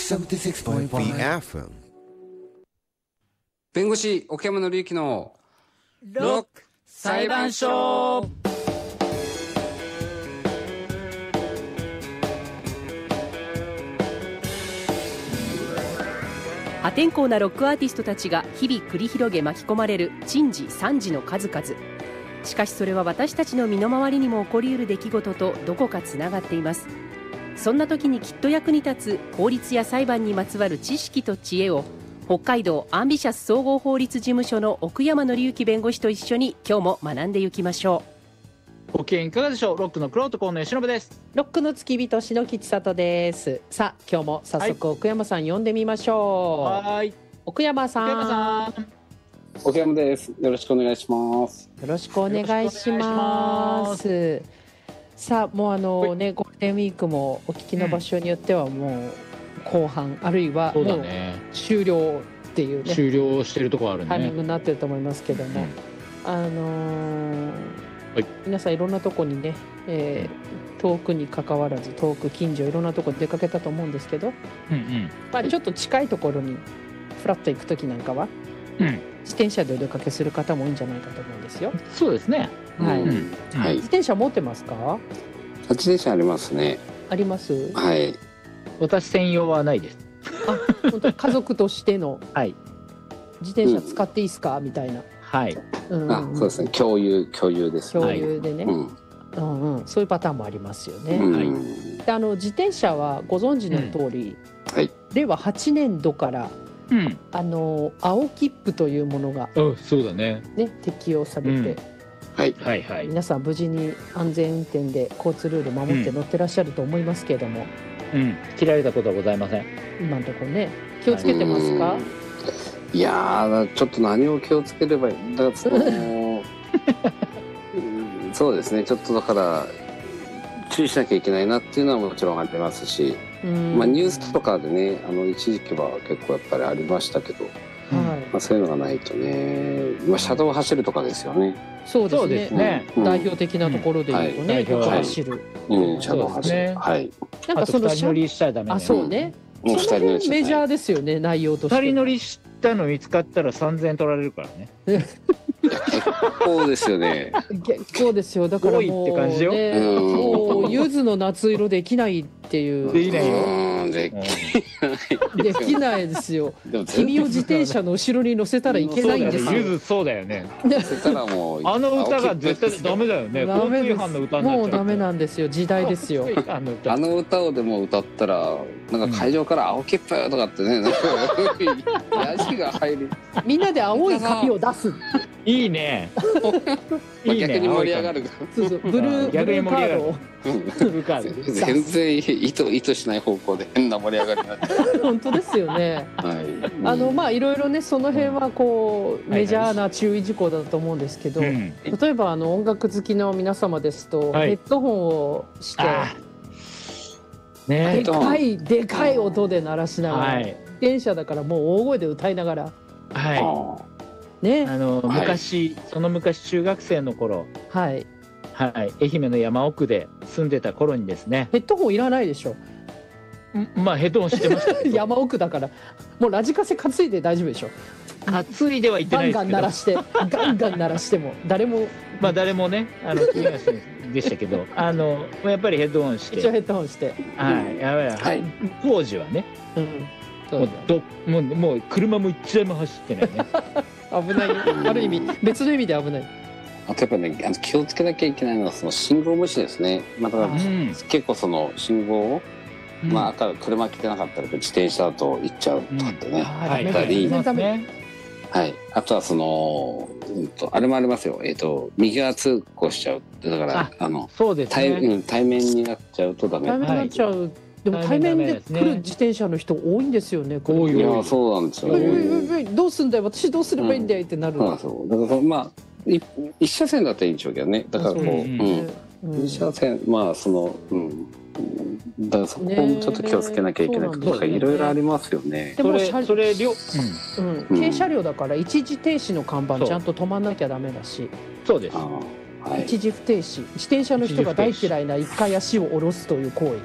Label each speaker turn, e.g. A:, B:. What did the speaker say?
A: 76.3 FM
B: 弁護士奥山紀之の
C: ロック裁判所。
D: 破天荒なロックアーティストたちが日々繰り広げ巻き込まれる珍事惨事の数々。しかしそれは私たちの身の回りにも起こりうる出来事とどこかつながっています。そんな時にきっと役に立つ法律や裁判にまつわる知識と知恵を、北海道アンビシャス総合法律事務所の奥山紀之弁護士と一緒に今日も学んでいきましょ
C: ご機嫌いかがでしょう。ロックの玄人河野由伸です。
E: ロックの付き人篠木千里です。さあ今日も早速奥山さん呼んでみましょう。
C: はい、
E: 奥山さん。
B: 奥山です。よろしくお願いします。
E: よろしくお願いします。さあもうゴールデンウィークもお聞きの場所によってはもう後半、あるいはもう終了っていうね、
C: 終了してるところあるね、
E: タイミングになってると思いますけども、皆さんいろんなとこにね、遠くに関わらず遠く近所いろんなとこに出かけたと思うんですけど、ちょっと近いところにフラッと行くときなんかは、自転車でお出かけする方も多いんじゃないかと思うんですよ。
C: そうですね、
B: はい
E: 自転車持ってますか？
B: 自転車ありますね。
E: あります。
B: はい。
C: 私専用はないです。
E: 本当家族としての
C: はい、
E: 自転車使っていいですか、みたいな。
C: はい、
B: そうですね。共有ですね。
E: 共有でね、そういうパターンもありますよね。で自転車はご存知の通り、令和8年度から青切符というものが、
C: そうだね、
E: 適用されて、皆さん無事に安全運転で交通ルール守って乗ってらっしゃると思いますけれども、
C: 切られたことはございません。
E: 今のところね。気をつけてますか？
B: いやー、ちょっと何を気をつければいいんだそうですね。ちょっとだから注意しなきゃいけないなっていうのはもちろんありますし、ニュースとかでね、一時期は結構やっぱりありましたけど、そういうのがないとね、車道を走るとかですよね。
E: そうですね。代表的なところで言うとね、走る。
B: 車道を走る。はい。
E: なんかその
C: 2人乗りしちゃダメね。
E: そうね。その辺メジャーですよね、内容として。
C: 2人乗りしたの見つかったら3000円取られるからね。
B: 結構ですよね。
E: 結構ですよ。だからもうもう柚子の夏色できないっていう。
C: できないよ。
E: できないですよ。君を自転車の後ろに乗せたらいけないんですよ。
C: 柚子そうだよね。
B: 乗せたらもう
C: 歌が絶対ダメだよね。
E: ダメです。
C: 交通違反の歌になっちゃう。
E: もうダメなんですよ。時代ですよ。
B: 歌をでも歌ったらなんか会場から青切符とかってね、なんかヤジが入る。
E: みんなで青い紙を出す。
C: いいね。
B: 逆に盛り上がる。
E: ブルーカードを。
B: 全然意図しない方向で変な盛り上がりになって。
E: 本当ですよね。いろいろね、その辺はこうメジャーな注意事項だと思うんですけど、例えば音楽好きの皆様ですとヘッドホンをしてでかい音で鳴らしながら、自転車だからもう大声で歌いながら。
C: その昔中学生の頃、愛媛の山奥で住んでた頃にですね。
E: ヘッドホンいらないでしょ。
C: ヘッドホンしてましたけど
E: 山奥だからもうラジカセ担いで大丈夫でしょ。
C: 担いではいってないですけど、
E: ガンガン鳴らしても誰も
C: ねでしたけどやっぱりヘッドホンして、
E: 一応ヘッドホンして、
C: 当時はね、もう車も一台も走ってないね。
E: 危ないよ。ある意味別の意味で危ない。
B: あとやっぱね、気をつけなきゃいけないのはその信号無視ですね。だから結構その信号を車来てなかったら自転車だと行っちゃうとかってね、あったり、あとはそのあれもありますよ。右側通行しちゃう。だから対面になっちゃうとダメ。
E: 対面になっちゃう。でも対面で来る自転車の人多いんですよね。
B: 多いよ。そうなんですよ。
E: どうすんだよ、私どうすればいいんだよってなる。
B: だから一車線だったらいいんでしょうけどね。だからこう二車線、だからそこもちょっと気をつけなきゃいけないこととかいろいろありますよね。
E: でも軽車両だから一時停止の看板ちゃんと止まんなきゃダメだし。
C: そうです。
E: 一時不停止。自転車の人が大嫌いな一回足を下ろすという行為。